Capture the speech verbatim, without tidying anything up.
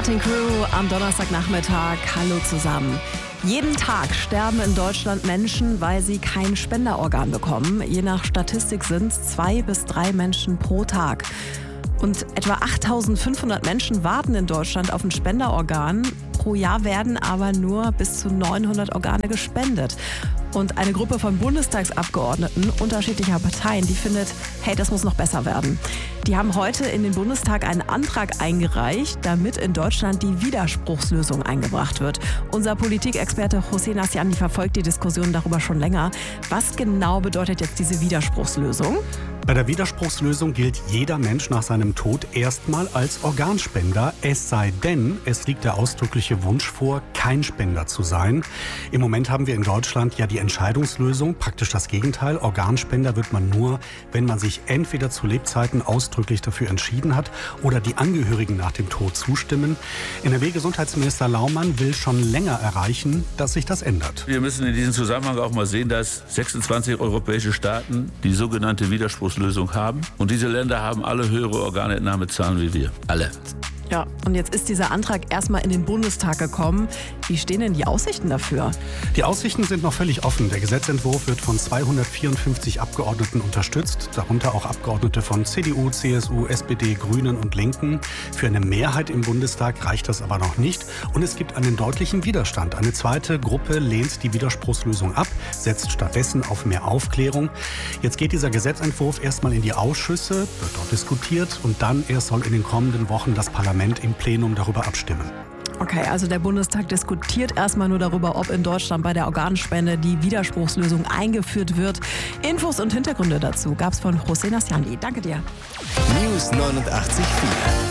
Cutting Crew am Donnerstagnachmittag. Hallo zusammen. Jeden Tag sterben in Deutschland Menschen, weil sie kein Spenderorgan bekommen. Je nach Statistik sind es zwei bis drei Menschen pro Tag. Und etwa achttausendfünfhundert Menschen warten in Deutschland auf ein Spenderorgan. Pro Jahr werden aber nur bis zu neunhundert Organe gespendet. Und eine Gruppe von Bundestagsabgeordneten unterschiedlicher Parteien, die findet, hey, das muss noch besser werden. Die haben heute in den Bundestag einen Antrag eingereicht, damit in Deutschland die Widerspruchslösung eingebracht wird. Unser Politikexperte José Nassiani verfolgt die Diskussion darüber schon länger. Was genau bedeutet jetzt diese Widerspruchslösung? Bei der Widerspruchslösung gilt jeder Mensch nach seinem Tod erstmal als Organspender, es sei denn, es liegt der ausdrückliche Wunsch vor, kein Spender zu sein. Im Moment haben wir in Deutschland ja die Entscheidungslösung, praktisch das Gegenteil. Organspender wird man nur, wenn man sich entweder zu Lebzeiten ausdrücklich dafür entschieden hat oder die Angehörigen nach dem Tod zustimmen. N R W-Gesundheitsminister Laumann will schon länger erreichen, dass sich das ändert. Wir müssen in diesem Zusammenhang auch mal sehen, dass sechsundzwanzig europäische Staaten die sogenannte Widerspruchslösung haben. Und diese Länder haben alle höhere Organentnahmezahlen wie wir. Alle. Ja, und jetzt ist dieser Antrag erstmal in den Bundestag gekommen. Wie stehen denn die Aussichten dafür? Die Aussichten sind noch völlig offen. Der Gesetzentwurf wird von zweihundertvierundfünfzig Abgeordneten unterstützt, darunter auch Abgeordnete von C D U, C S U, S P D, Grünen und Linken. Für eine Mehrheit im Bundestag reicht das aber noch nicht. Und es gibt einen deutlichen Widerstand. Eine zweite Gruppe lehnt die Widerspruchslösung ab, setzt stattdessen auf mehr Aufklärung. Jetzt geht dieser Gesetzentwurf erstmal in die Ausschüsse, wird dort diskutiert und dann erst soll in den kommenden Wochen das Parlament im Plenum darüber abstimmen. Okay, also der Bundestag diskutiert erstmal nur darüber, ob in Deutschland bei der Organspende die Widerspruchslösung eingeführt wird. Infos und Hintergründe dazu gab's von José Nassiani. Danke dir. News neunundachtzig Komma vier